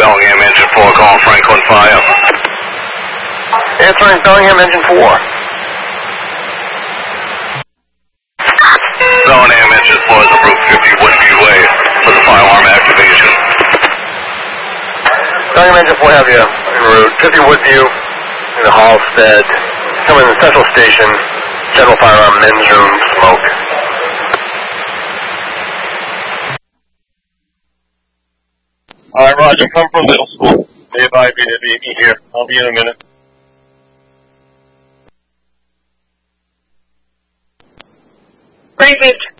Bellingham Engine 4, call Franklin Fire. Answering Bellingham Engine 4. Bellingham Engine 4 is on Route 50 Woodview Way for the fire alarm activation. Bellingham Engine 4 have you en route 50 Woodview in the Halstead. Coming in the Central Station. General fire alarm, men's room, smoke. Alright, Roger, come from middle school. Nearby, be here. I'll be in a minute. Great,